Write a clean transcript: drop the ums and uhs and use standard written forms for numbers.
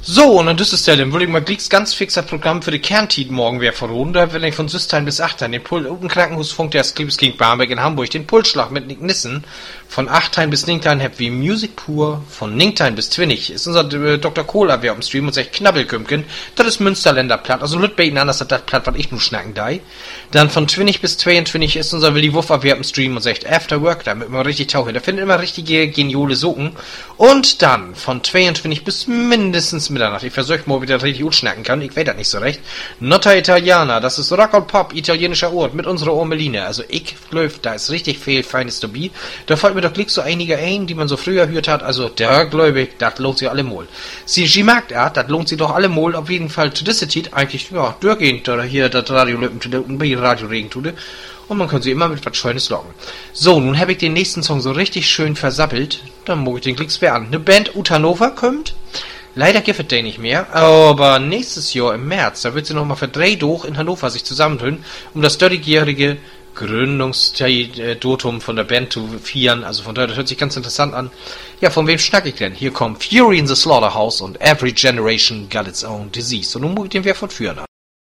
So, und an dieser Stelle würde ich mal gleich ganz fixer Programm für die Kerntid morgen wer verroten. Da will ich von Süstein bis 8 den im Krankenhausfunk der Skribes King Barmbek in Hamburg den Pulsschlag mit Nick Nissen. Von 8 bis 9 hab wie Music pur. Von 9 bis 20 ist unser Dr. Kohler wer am Stream und sagt Knabbelkümken. Das ist Münsterländer Platt. Also Lütbeten anders als das Platt, was ich nur schnacken dei. Dann von 20 bis 22 ist unser Willi Wuffer wer am Stream und sagt After Work, damit man richtig tauchen. Da findet immer richtige geniale Socken. Und dann von 22 bis mindestens Mitternacht. Ich versuche mal, wie das richtig gut schnacken kann. Ich weiß das nicht so recht. Notta Italiana, das ist Rock und Pop, italienischer Ort mit unserer Urmeline. Also ich glaube, da ist richtig viel Feines dabei. Da fällt mir doch gleich so einige ein, die man so früher gehört hat. Also da glaube ich, das lohnt sich allemal. Sie merkt, das lohnt sich doch allemal. Auf jeden Fall zu dieser Zeit eigentlich, ja, durchgehend oder hier das Radio bei Radio Regen tut. Und man kann sie immer mit was Schönes locken. So, nun habe ich den nächsten Song so richtig schön versappelt. Dann mag ich den Klicks wer an. Eine Band Utanova kommt. Leider gibt es den nicht mehr, aber nächstes Jahr im März, da wird sie nochmal verdreht hoch in Hannover sich zusammentun, um das 30-jährige Gründungsdatum von der Band zu feiern. Also von daher, das hört sich ganz interessant an. Ja, von wem schnack ich denn? Hier kommt Fury in the Slaughterhouse und Every Generation Got Its Own Disease. Und nun muss ich den wer fortführen an.